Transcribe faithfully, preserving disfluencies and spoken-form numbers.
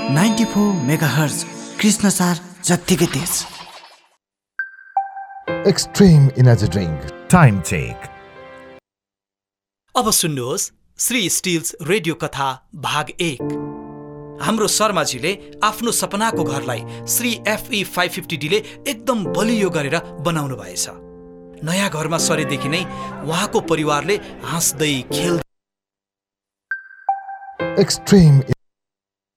Ninety four megahertz Krishna सार जत्तिकै तेज। Extreme Energy Drink. Time take. अब सुन्नुहोस् श्री स्टिल्स रेडियो कथा भाग एक। हाम्रो शर्माजीले आफ्नो सपनाको घरलाई Shri FE five fifty D ले एकदम बलियो गरेर बनाउनु भएछ। नयाँ घरमा सरेदेखि नै उहाँको परिवारले हाँस्दै खेल्दै Extreme